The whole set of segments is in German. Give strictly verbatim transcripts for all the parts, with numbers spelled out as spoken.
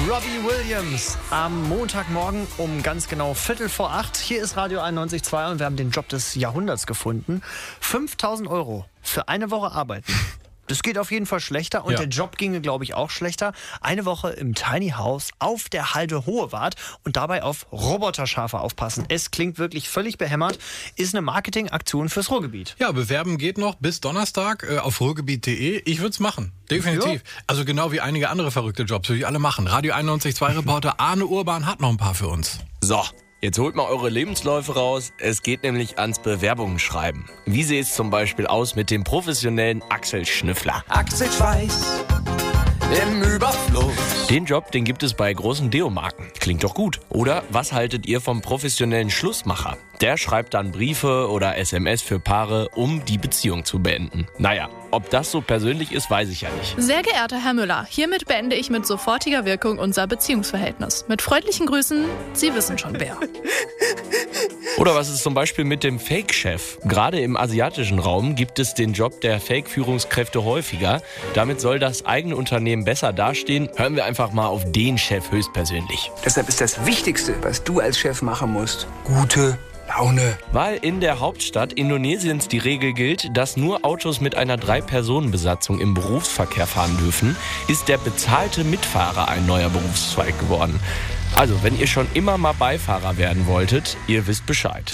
Robbie Williams am Montagmorgen um ganz genau Viertel vor acht. Hier ist Radio einundneunzig Komma zwei und wir haben den Job des Jahrhunderts gefunden. fünftausend Euro für eine Woche arbeiten. Das geht auf jeden Fall schlechter und ja. Der Job ginge, glaube ich, auch schlechter. Eine Woche im Tiny House auf der Halde Hohewart und dabei auf Roboterschafe aufpassen. Es klingt wirklich völlig behämmert, ist eine Marketingaktion fürs Ruhrgebiet. Ja, bewerben geht noch bis Donnerstag äh, auf ruhrgebiet punkt de. Ich würde es machen, definitiv. Ja. Also genau wie einige andere verrückte Jobs, würde ich alle machen. Radio einundneunzig Komma zwei Reporter Arne Urban hat noch ein paar für uns. So. Jetzt holt mal eure Lebensläufe raus. Es geht nämlich ans Bewerbungen schreiben. Wie sieht es zum Beispiel aus mit dem professionellen Axel Schnüffler? Axel Schweiß im Überfluss. Den Job, den gibt es bei großen Deo-Marken. Klingt doch gut. Oder was haltet ihr vom professionellen Schlussmacher? Der schreibt dann Briefe oder S M S für Paare, um die Beziehung zu beenden. Naja, ob das so persönlich ist, weiß ich ja nicht. Sehr geehrter Herr Müller, hiermit beende ich mit sofortiger Wirkung unser Beziehungsverhältnis. Mit freundlichen Grüßen, Sie wissen schon wer. Oder was ist zum Beispiel mit dem Fake-Chef? Gerade im asiatischen Raum gibt es den Job der Fake-Führungskräfte häufiger. Damit soll das eigene Unternehmen besser dastehen. Hören wir einfach mal auf den Chef höchstpersönlich. Deshalb ist das Wichtigste, was du als Chef machen musst, gute Laune. Weil in der Hauptstadt Indonesiens die Regel gilt, dass nur Autos mit einer Drei-Personen-Besatzung im Berufsverkehr fahren dürfen, ist der bezahlte Mitfahrer ein neuer Berufszweig geworden. Also, wenn ihr schon immer mal Beifahrer werden wolltet, ihr wisst Bescheid.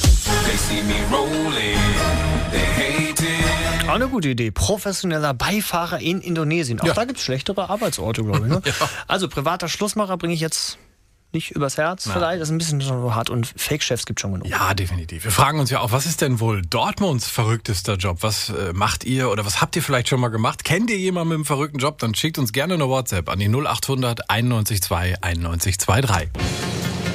Auch eine gute Idee. Professioneller Beifahrer in Indonesien. Auch ja. Da gibt es schlechtere Arbeitsorte, glaube ich. Ne? Ja. Also, privater Schlussmacher bringe ich jetzt nicht übers Herz. Na. Vielleicht. Das ist ein bisschen so hart. Und Fake-Chefs gibt es schon genug. Ja, definitiv. Wir fragen uns ja auch, was ist denn wohl Dortmunds verrücktester Job? Was äh, macht ihr oder was habt ihr vielleicht schon mal gemacht? Kennt ihr jemanden mit einem verrückten Job? Dann schickt uns gerne eine WhatsApp an die null acht hundert einundneunzig zwei einundneunzig zwei drei.